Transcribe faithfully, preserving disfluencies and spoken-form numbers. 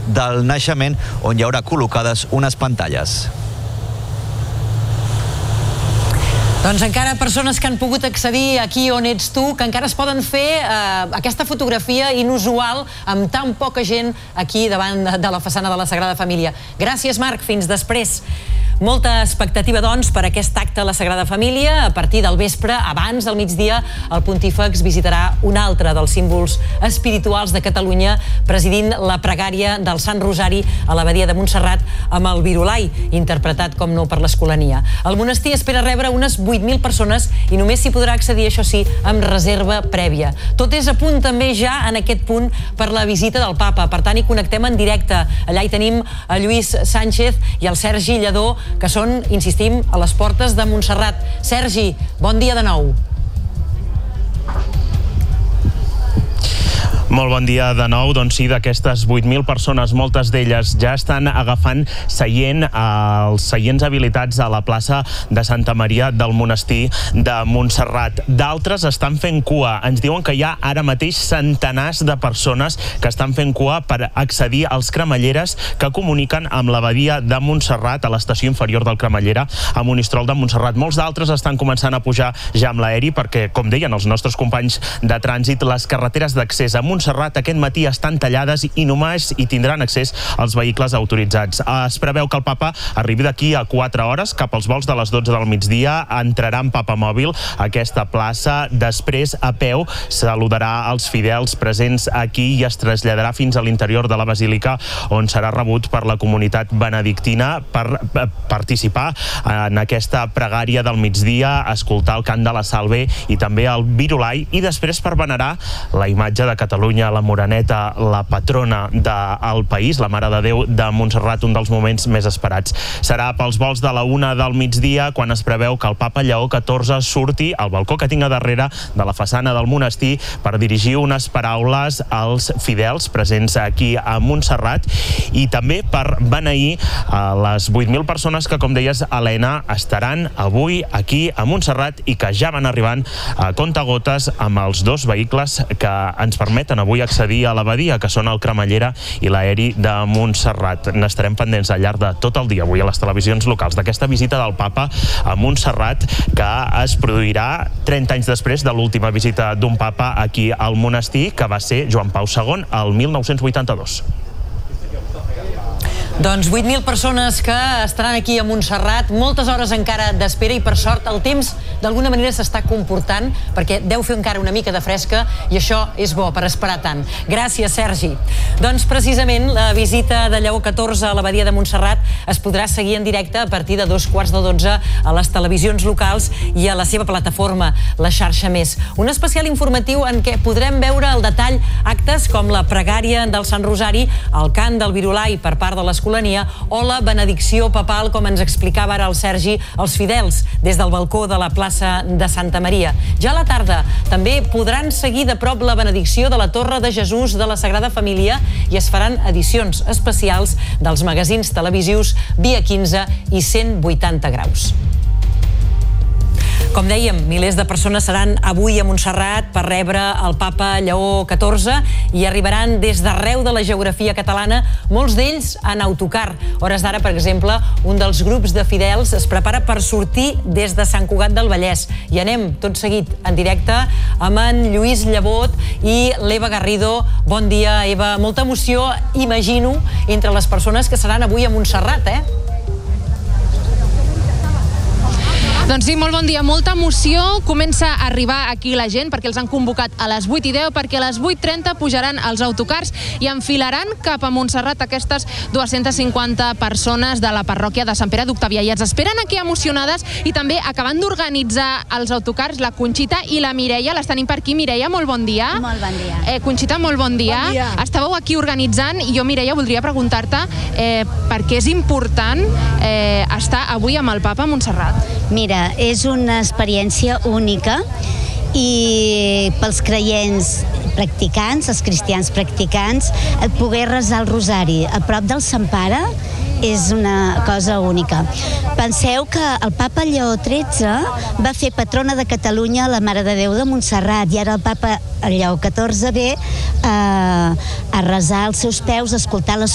del naixement, on hi haurà col·locades unes pantalles. Doncs encara persones que han pogut accedir aquí on ets tu, que encara es poden fer eh, aquesta fotografia inusual amb tan poca gent aquí davant de la façana de la Sagrada Família. Gràcies, Marc. Fins després. Molta expectativa, doncs, per aquest acte a la Sagrada Família. A partir del vespre, abans del migdia, el pontífex visitarà un altre dels símbols espirituals de Catalunya, presidint la pregària del Sant Rosari a l'abadia de Montserrat amb el Virolai, interpretat, com no, per l'Escolania. El monestir espera rebre unes vuit mil persones i només s'hi podrà accedir, això sí, amb reserva prèvia. Tot és a punt també ja en aquest punt per la visita del Papa. Per tant, hi connectem en directe. Allà hi tenim a Lluís Sánchez i el Sergi Lledó, que són, insistim, a les portes de Montserrat. Sergi, bon dia de nou. Molt bon dia de nou. Doncs sí, d'aquestes vuit mil persones, moltes d'elles ja estan agafant seient als seients habilitats a la plaça de Santa Maria del Monestir de Montserrat. D'altres estan fent cua. Ens diuen que hi ha ara mateix centenars de persones que estan fent cua per accedir als cremalleres que comuniquen amb l'abadia de Montserrat, a l'estació inferior del Cremallera, a Monistrol de Montserrat. Molts d'altres estan començant a pujar ja amb l'aeri perquè, com deien els nostres companys de trànsit, les carreteres d'accés a Montserrat Montserrat aquest matí estan tallades i només hi tindran accés els vehicles autoritzats. Es preveu que el Papa arribi d'aquí a quatre hores, cap als vols de les dotze del migdia, entrarà en papamòbil a aquesta plaça, després a peu saludarà els fidels presents aquí i es traslladarà fins a l'interior de la Basílica, on serà rebut per la comunitat benedictina per participar en aquesta pregària del migdia, escoltar el cant de la Salve i també el Virolai, i després per venerar la imatge de Catalunya, la Moreneta, la patrona del país, la Mare de Déu de Montserrat, un dels moments més esperats. Serà pels vols de la una del migdia quan es preveu que el Papa Lleó catorze surti al balcó que tinc a darrere de la façana del monestir per dirigir unes paraules als fidels presents aquí a Montserrat i també per beneir a les vuit mil persones que, com deies, Helena, estaran avui aquí a Montserrat i que ja van arribant a comptagotes amb els dos vehicles que ens permeten avui accedir a l'abadia, que són el Cremallera i l'aeri de Montserrat. N'estarem pendents al llarg de tot el dia avui a les televisions locals d'aquesta visita del Papa a Montserrat, que es produirà trenta anys després de l'última visita d'un Papa aquí al monestir, que va ser Joan Pau segon el mil nou-cents vuitanta-dos. Doncs vuit mil persones que estaran aquí a Montserrat, moltes hores encara d'espera i per sort el temps d'alguna manera s'està comportant perquè deu fer encara una mica de fresca i això és bo per esperar tant. Gràcies, Sergi. Doncs precisament la visita de Lleó catorze a l'abadia de Montserrat es podrà seguir en directe a partir de dos quarts de dotze a les televisions locals i a la seva plataforma, la xarxa Més. Un especial informatiu en què podrem veure al detall actes com la pregària del Sant Rosari, el cant del Virolai per part de les o la benedicció papal, com ens explicava ara el Sergi, als fidels des del balcó de la plaça de Santa Maria. Ja a la tarda també podran seguir de prop la benedicció de la Torre de Jesús de la Sagrada Família i es faran edicions especials dels magazins televisius Via quinze i cent vuitanta graus. Com dèiem, milers de persones seran avui a Montserrat per rebre el Papa Lleó catorze i arribaran des d'arreu de la geografia catalana, molts d'ells en autocar. Hores d'ara, per exemple, un dels grups de fidels es prepara per sortir des de Sant Cugat del Vallès. I anem tot seguit en directe amb en Lluís Llebot i l'Eva Garrido. Bon dia, Eva. Molta emoció, imagino, entre les persones que seran avui a Montserrat, eh? Doncs sí, molt bon dia, molta emoció. Comença a arribar aquí la gent perquè els han convocat a les vuit i deu, perquè a les vuit trenta pujaran els autocars i enfilaran cap a Montserrat aquestes dues-centes cinquanta persones de la parròquia de Sant Pere d'Octavià. I els esperen aquí emocionades i també acabant d'organitzar els autocars la Conxita i la Mireia. Les tenim per aquí. Mireia, molt bon dia. Molt bon dia. Eh, Conxita, molt bon dia. Bon dia. Estàveu aquí organitzant i jo, Mireia, voldria preguntar-te eh, per què és important eh, estar avui amb el Papa a Montserrat. Mira, és una experiència única i pels creients practicants, els cristians practicants, poder resar el rosari a prop del Sant Pare és una cosa única. Penseu que el Papa Lleó tretze va fer patrona de Catalunya la Mare de Déu de Montserrat i ara el Papa Lleó catorze ve a, a resar als seus peus, a escoltar les